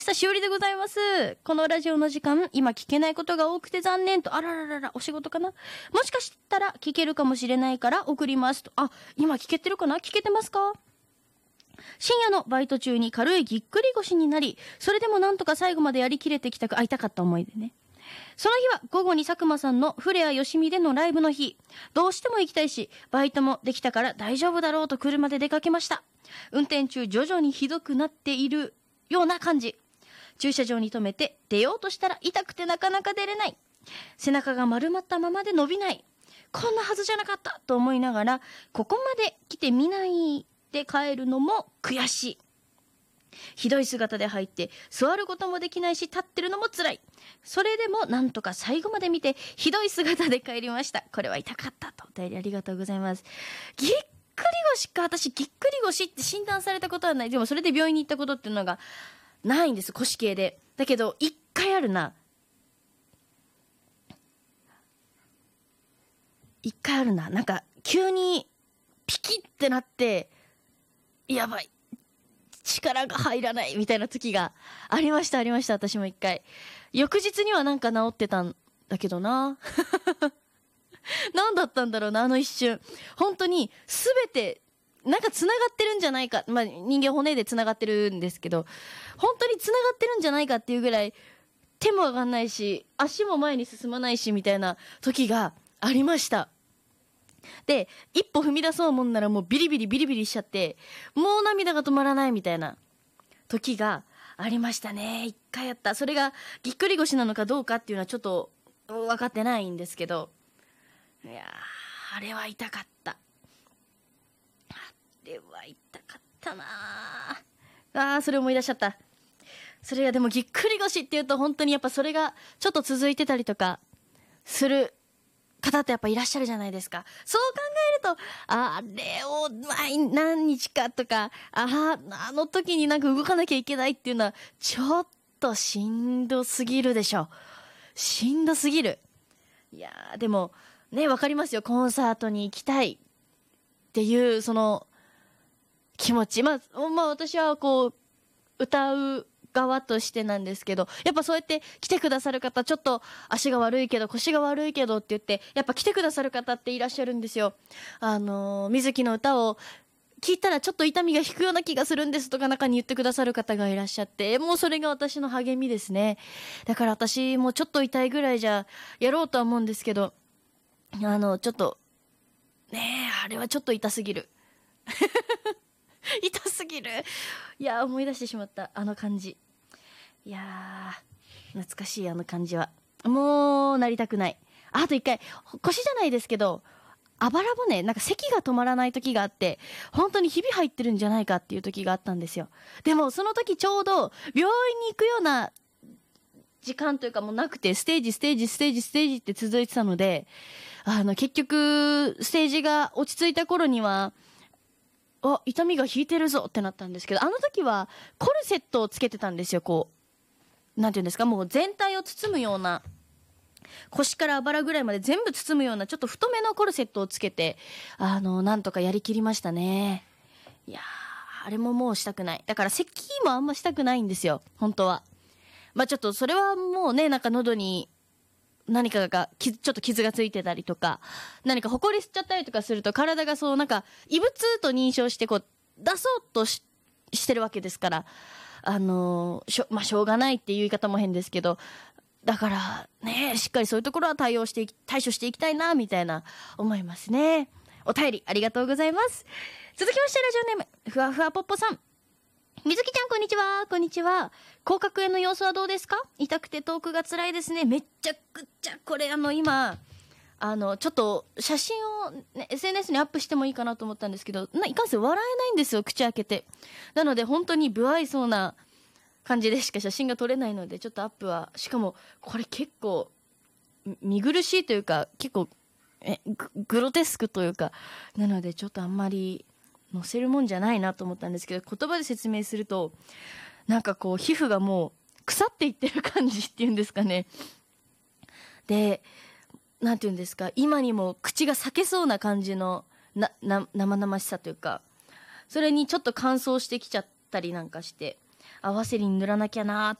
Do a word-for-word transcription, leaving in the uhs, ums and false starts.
さしおりでございます。このラジオの時間、今聞けないことが多くて残念と、あらららら、お仕事かな、もしかしたら聞けるかもしれないから送りますと。あ、今聞けてるかな、聞けてますか？深夜のバイト中に軽いぎっくり腰になり、それでもなんとか最後までやりきれてきたく、会いたかった思い出ね。その日は午後に佐久間さんのフレアよしみでのライブの日。どうしても行きたいし、バイトもできたから大丈夫だろうと車で出かけました。運転中徐々にひどくなっているような感じ。駐車場に止めて出ようとしたら痛くてなかなか出れない。背中が丸まったままで伸びない。こんなはずじゃなかったと思いながら、ここまで来てみないで帰るのも悔しい。ひどい姿で入って座ることもできないし、立ってるのも辛い。それでもなんとか最後まで見て、ひどい姿で帰りました。これは痛かったと。お便りありがとうございます。ぎっくり腰か。私ぎっくり腰って診断されたことはない。でもそれで病院に行ったことっていうのがないんです、腰系で。だけど一回あるな一回あるななんか急にピキってなって、やばい、力が入らないみたいな時がありましたありました私も一回。翌日にはなんか治ってたんだけどな何だったんだろうな、あの一瞬。本当に全てなんか繋がってるんじゃないか、まあ人間骨で繋がってるんですけど、本当に繋がってるんじゃないかっていうぐらい手も上がんないし足も前に進まないしみたいな時がありました。で一歩踏み出そうもんならもうビリビリビリビリしちゃって、もう涙が止まらないみたいな時がありましたね。一回やった。それがぎっくり腰なのかどうかっていうのはちょっと分かってないんですけど、いやーあれは痛かった。あれは痛かったなあー、それ思い出しちゃった。それがでもぎっくり腰っていうと本当にやっぱそれがちょっと続いてたりとかする方ってやっぱいらっしゃるじゃないですか。そう考えると、あれを何日かとか、ああの時になんか動かなきゃいけないっていうのはちょっとしんどすぎるでしょ。しんどすぎる。いやーでもね、わかりますよ。コンサートに行きたいっていうその気持ち。まあ、まあ私はこう歌う側としてなんですけど、やっぱそうやって来てくださる方、ちょっと足が悪いけど腰が悪いけどって言ってやっぱ来てくださる方っていらっしゃるんですよ。あの水木の歌を聞いたらちょっと痛みが引くような気がするんですとか中に言ってくださる方がいらっしゃって、もうそれが私の励みですね。だから私もちょっと痛いぐらいじゃやろうとは思うんですけど、あのちょっとねえ、あれはちょっと痛すぎる痛すぎる。いや思い出してしまった、あの感じ。いやー懐かしい、あの感じはもうなりたくない。あと一回腰じゃないですけど、あばら骨、なんか咳が止まらない時があって、本当にひび入ってるんじゃないかっていう時があったんですよ。でもその時ちょうど病院に行くような時間というかもうなくて、ステージステージステージステージって続いてたので、あの結局ステージが落ち着いた頃にはあ、痛みが引いてるぞってなったんですけど、あの時はコルセットをつけてたんですよ。こうなんていうんですか、もう全体を包むような、腰からあばらぐらいまで全部包むようなちょっと太めのコルセットをつけて、あのなんとかやりきりましたね。いやーあれももうしたくない。だから咳もあんましたくないんですよ本当は。まあちょっとそれはもうね、なんか喉に何かがちょっと傷がついてたりとか、何かほこり吸っちゃったりとかすると体がそうなんか異物と認証してこう出そうと し, してるわけですから、あのー、しょまあしょうがないっていう言い方も変ですけど、だからね、しっかりそういうところは対応して対処していきたいなみたいな思いますね。お便りありがとうございます。続きましてラジオネームふわふわぽっぽさん。みずきちゃんこんにちは。こんにちは。口角炎の様子はどうですか？痛くて遠くが辛いですね。めっちゃくちゃこれあの今あのちょっと写真を、ね、エスエヌエス にアップしてもいいかなと思ったんですけど、ないかんせん笑えないんですよ、口開けて。なので本当に不愛想な感じでしか写真が撮れないので、ちょっとアップは、しかもこれ結構見苦しいというか結構え グ, グロテスクというかなので、ちょっとあんまり載せるもんじゃないなと思ったんですけど、言葉で説明するとなんかこう皮膚がもう腐っていってる感じっていうんですかね。でなんていうんですか、今にも口が裂けそうな感じのなな生々しさというか、それにちょっと乾燥してきちゃったりなんかして、 あワセリン塗らなきゃなっ